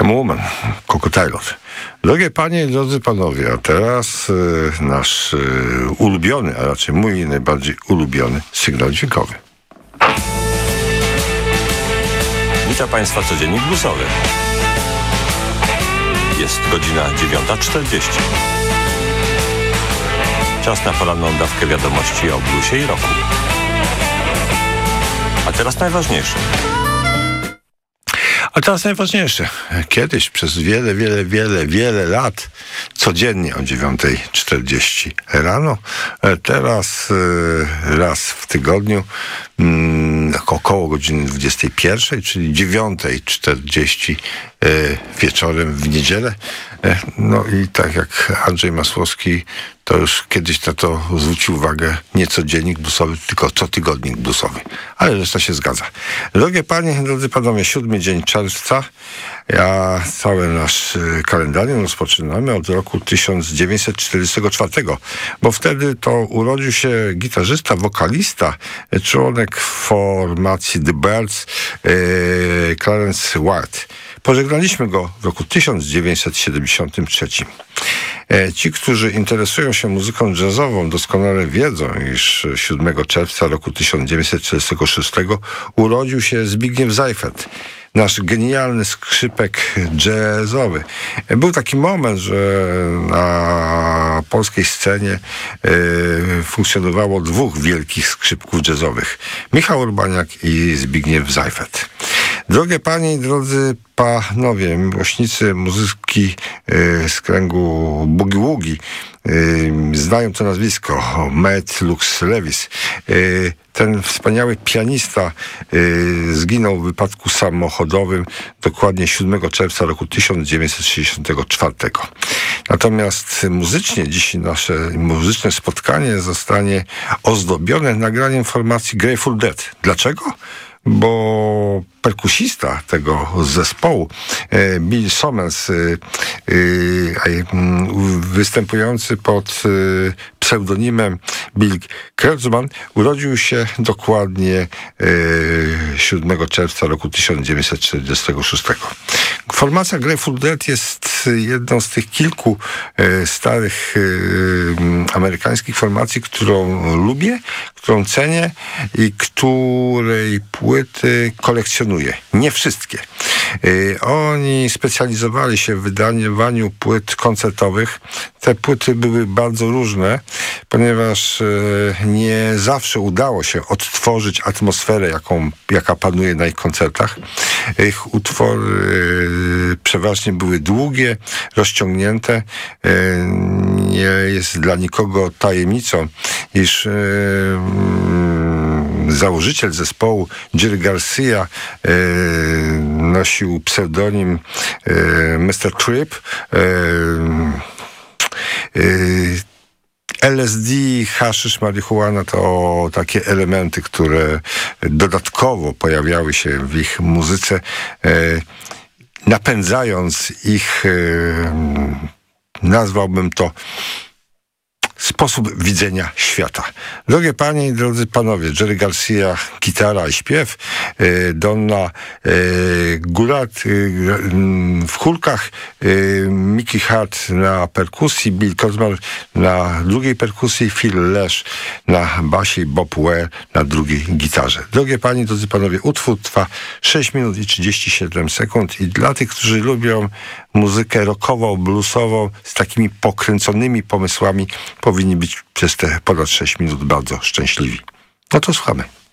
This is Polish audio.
Woman, Coco Taylor. Drogie panie i drodzy panowie, a teraz nasz ulubiony, a raczej mój najbardziej ulubiony sygnał dźwiękowy. Witam Państwa, codziennik bluesowy. Jest godzina 9:40. Czas na poranną dawkę wiadomości o bluesie i rocku. A teraz najważniejsze. A teraz najważniejsze. Kiedyś przez wiele lat codziennie o 9:40 rano, teraz raz w tygodniu około godziny 21, czyli 9:40 wieczorem w niedzielę. No i tak jak Andrzej Masłowski to już kiedyś na to zwrócił uwagę, nie codziennik bluesowy, tylko cotygodnik bluesowy. Ale reszta się zgadza. Drogie panie, drodzy panowie, 7 dzień czerwca. Ja cały nasz kalendarium rozpoczynamy od roku 1944, bo wtedy to urodził się gitarzysta, wokalista, członek formacji The Byrds, Clarence White. Pożegnaliśmy go w roku 1973. Ci, którzy interesują się muzyką jazzową, doskonale wiedzą, iż 7 czerwca roku 1946 urodził się Zbigniew Zajfert, nasz genialny skrzypek jazzowy. Był taki moment, że na polskiej scenie funkcjonowało dwóch wielkich skrzypków jazzowych. Michał Urbaniak i Zbigniew Zajfert. Drogie panie i drodzy panowie, miłośnicy muzyki z kręgu boogie-woogie znają to nazwisko, Matt Lux Lewis. Ten wspaniały pianista zginął w wypadku samochodowym dokładnie 7 czerwca roku 1964. Natomiast muzycznie dziś nasze muzyczne spotkanie zostanie ozdobione nagraniem formacji Grateful Dead. Dlaczego? Bo perkusista tego zespołu, Bill Sommers, występujący pod pseudonimem Bill Kurtzman, urodził się dokładnie 7 czerwca roku 1946. Formacja Grateful Dead jest jedną z tych kilku starych amerykańskich formacji, którą lubię, którą cenię i której płyty kolekcjonuję. Nie wszystkie. Oni specjalizowali się w wydawaniu płyt koncertowych. Te płyty były bardzo różne, ponieważ nie zawsze udało się odtworzyć atmosferę, jaka panuje na ich koncertach. Ich utwory przeważnie były długie, rozciągnięte. Nie jest dla nikogo tajemnicą, iż założyciel zespołu Jerry Garcia nosił pseudonim Mr. Trip. LSD, haszysz, marihuana to takie elementy, które dodatkowo pojawiały się w ich muzyce, napędzając ich, nazwałbym to, sposób widzenia świata. Drogie panie i drodzy panowie, Jerry Garcia gitara i śpiew, Donna Goulart w chórkach, Mickey Hart na perkusji, Bill Kurtzman na drugiej perkusji, Phil Lesh na basie i Bob Ware na drugiej gitarze. Drogie panie i drodzy panowie, utwór trwa 6 minut i 37 sekund i dla tych, którzy lubią muzykę rockową, bluesową z takimi pokręconymi pomysłami, powinni być przez te ponad 6 minut bardzo szczęśliwi. No to słuchamy.